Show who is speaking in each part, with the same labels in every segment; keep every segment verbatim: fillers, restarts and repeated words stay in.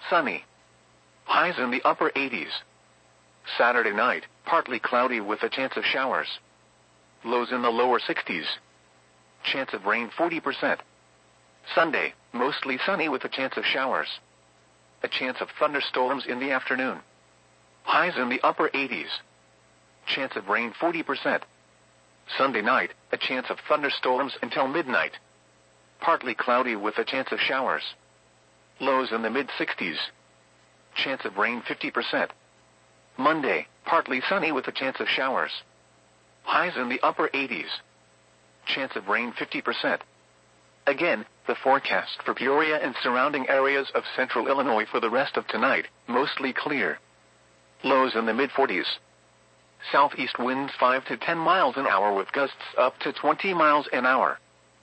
Speaker 1: sunny. Highs in the upper eighties. Saturday night, partly cloudy with a chance of showers. Lows in the lower sixties. Chance of rain forty percent. Sunday, mostly sunny with a chance of showers. A chance of thunderstorms in the afternoon. Highs in the upper eighties. Chance of rain forty percent. Sunday night, a chance of thunderstorms until midnight. Partly cloudy with a chance of showers. Lows in the mid-sixties. Chance of rain fifty percent. Monday, partly sunny with a chance of showers. Highs in the upper eighties. Chance of rain fifty percent. Again, the forecast for Peoria and surrounding areas of central Illinois for the rest of tonight, mostly clear. Lows in the mid-forties. Southeast winds five to ten miles an hour with gusts up to twenty miles an hour.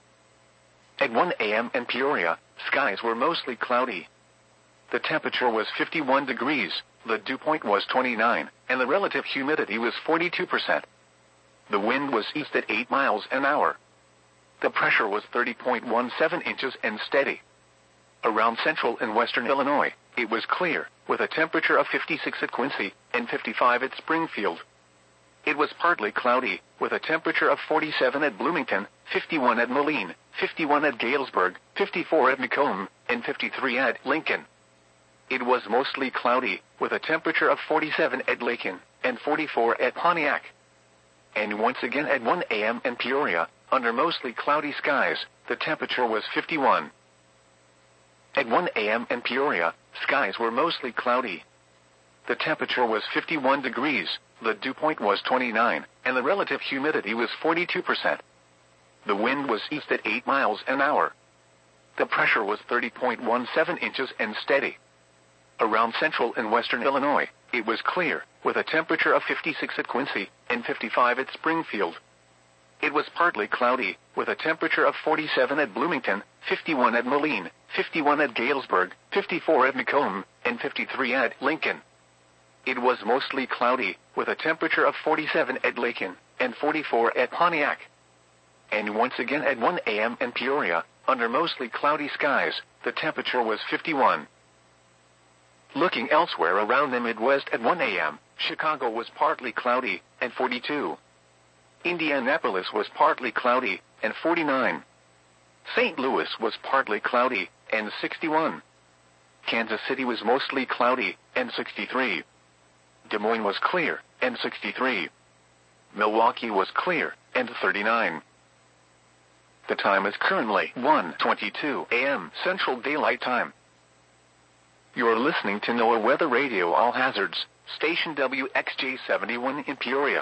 Speaker 1: At one a m in Peoria, skies were mostly cloudy. The temperature was fifty-one degrees, the dew point was twenty-nine, and the relative humidity was forty-two percent. The wind was east at eight miles an hour. The pressure was thirty point one seven inches and steady. Around central and western Illinois, it was clear, with a temperature of fifty-six at Quincy and fifty-five at Springfield. It was partly cloudy, with a temperature of forty-seven at Bloomington, fifty-one at Moline, fifty-one at Galesburg, fifty-four at Macomb, and fifty-three at Lincoln. It was mostly cloudy, with a temperature of forty-seven at Lincoln, and forty-four at Pontiac. And once again at one a m in Peoria, under mostly cloudy skies, the temperature was fifty-one. At one a m in Peoria, skies were mostly cloudy. The temperature was fifty-one degrees, the dew point was twenty-nine, and the relative humidity was forty-two percent. The wind was east at eight miles an hour. The pressure was thirty point one seven inches and steady. Around central and western Illinois, it was clear, with a temperature of fifty-six at Quincy and fifty-five at Springfield. It was partly cloudy, with a temperature of forty-seven at Bloomington, fifty-one at Moline, fifty-one at Galesburg, fifty-four at Macomb, and fifty-three at Lincoln. It was mostly cloudy, with a temperature of forty-seven at Lincoln, and forty-four at Pontiac. And once again at one a m in Peoria, under mostly cloudy skies, the temperature was fifty-one. Looking elsewhere around the Midwest at one a m, Chicago was partly cloudy, and forty-two. Indianapolis was partly cloudy, and forty-nine. Saint Louis was partly cloudy, and sixty-one. Kansas City was mostly cloudy, and sixty-three. Des Moines was clear, and sixty-three. Milwaukee was clear, and thirty-nine. The time is currently one twenty-two a m Central Daylight Time. You're listening to NOAA Weather Radio All Hazards, station W X J seventy-one in Peoria.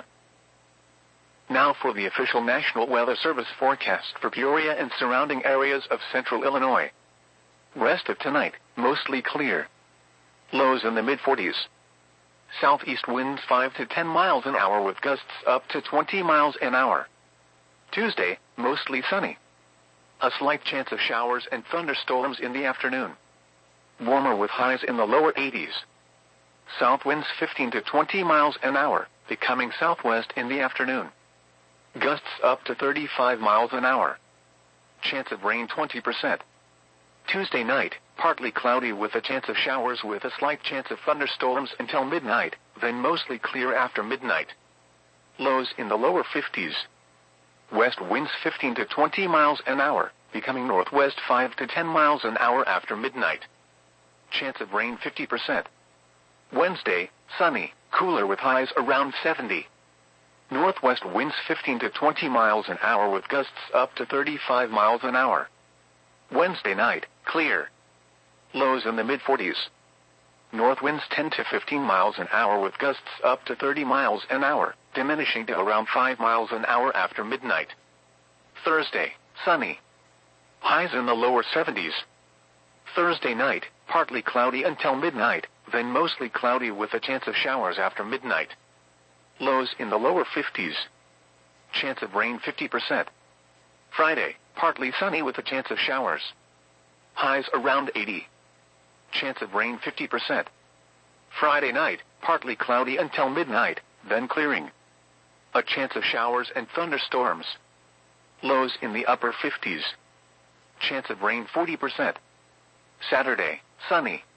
Speaker 1: Now for the official National Weather Service forecast for Peoria and surrounding areas of central Illinois. Rest of tonight, mostly clear. Lows in the mid-forties. Southeast winds five to ten miles an hour with gusts up to twenty miles an hour. Tuesday, mostly sunny. A slight chance of showers and thunderstorms in the afternoon. Warmer with highs in the lower eighties. South winds fifteen to twenty miles an hour, becoming southwest in the afternoon. Gusts up to thirty-five miles an hour. Chance of rain twenty percent. Tuesday night, partly cloudy with a chance of showers with a slight chance of thunderstorms until midnight, then mostly clear after midnight. Lows in the lower fifties. West winds fifteen to twenty miles an hour, becoming northwest five to ten miles an hour after midnight. Chance of rain fifty percent. Wednesday, sunny, cooler with highs around seventy. Northwest winds fifteen to twenty miles an hour with gusts up to thirty-five miles an hour. Wednesday night, clear. Lows in the mid-forties. North winds ten to fifteen miles an hour with gusts up to thirty miles an hour, diminishing to around five miles an hour after midnight. Thursday, sunny. Highs in the lower seventies. Thursday night, partly cloudy until midnight, then mostly cloudy with a chance of showers after midnight. Lows in the lower fifties. Chance of rain fifty percent. Friday, partly sunny with a chance of showers. Highs around eighty. Chance of rain fifty percent. Friday night, partly cloudy until midnight, then clearing. A chance of showers and thunderstorms. Lows in the upper fifties. Chance of rain forty percent. Saturday, sunny,